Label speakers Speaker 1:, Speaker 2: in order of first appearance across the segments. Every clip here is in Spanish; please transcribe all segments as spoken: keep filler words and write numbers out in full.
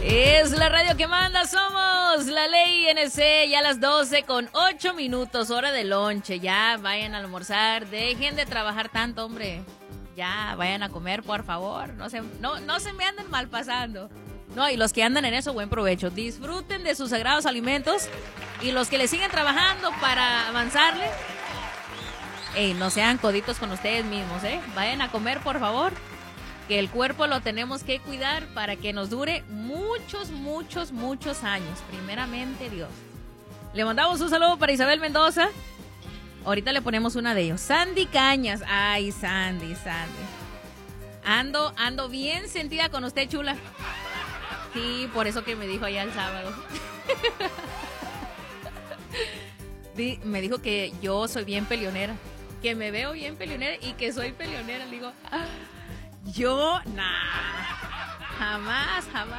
Speaker 1: Es la radio que manda, somos la Ley N C, ya a las doce con ocho minutos, hora de lonche. Ya vayan a almorzar, dejen de trabajar tanto, hombre. Ya vayan a comer, por favor. No se, no, no se me anden mal pasando. No, y los que andan en eso, buen provecho. Disfruten de sus sagrados alimentos. Y los que le siguen trabajando para avanzarle, ey, no sean coditos con ustedes mismos, ¿eh? Vayan a comer, por favor. Que el cuerpo lo tenemos que cuidar para que nos dure muchos, muchos, muchos años. Primeramente, Dios. Le mandamos un saludo para Isabel Mendoza. Ahorita le ponemos una de ellos. Sandy Cañas. Ay, Sandy, Sandy. Ando, ando bien sentida con usted, chula. Sí, por eso que me dijo allá el sábado. Me dijo que yo soy bien peleonera. Que me veo bien peleonera y que soy peleonera. Le digo... Ah, yo, nah, jamás, jamás.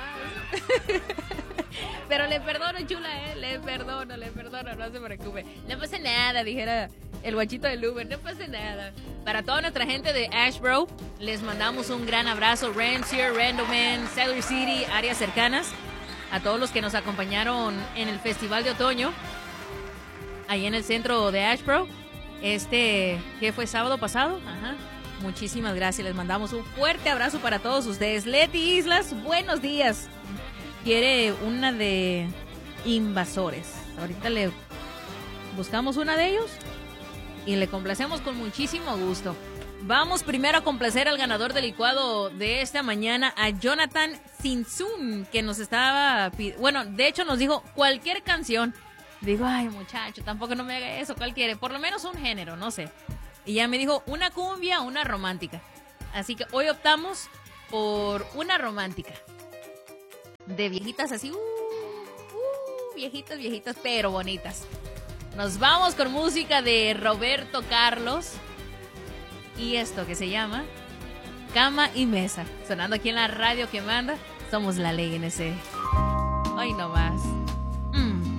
Speaker 1: Pero le perdono, chula, eh, le perdono, le perdono, no se preocupe. No pasa nada, dijera el guachito del Uber, no pasa nada. Para toda nuestra gente de Ashboro, les mandamos un gran abrazo. Rancier, Randleman, Cedar City, áreas cercanas. A todos los que nos acompañaron en el Festival de Otoño, ahí en el centro de Ashboro. Este, ¿qué fue sábado pasado? Ajá. Muchísimas gracias, les mandamos un fuerte abrazo para todos ustedes. Leti Islas, buenos días. Quiere una de Invasores. Ahorita le buscamos una de ellos y le complacemos con muchísimo gusto. Vamos primero a complacer al ganador del licuado de esta mañana, a Jonathan Sinsun, que nos estaba... Bueno, de hecho nos dijo cualquier canción. Digo, ay muchacho, tampoco no me haga eso, ¿cuál quiere? Por lo menos un género, no sé. Y ya me dijo una cumbia, una romántica. Así que hoy optamos por una romántica. De viejitas así, uh, uh, viejitas, viejitas, pero bonitas. Nos vamos con música de Roberto Carlos. Y esto que se llama Cama y Mesa. Sonando aquí en la radio que manda. Somos la Ley N C. Hoy no más. Mm.